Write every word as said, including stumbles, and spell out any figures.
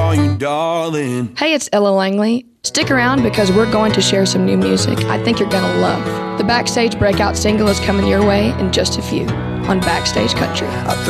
saw you, darling. Hey, it's Ella Langley. Stick around because we're going to share some new music I think you're going to love. The Backstage Breakout single is coming your way in just a few on Backstage Country.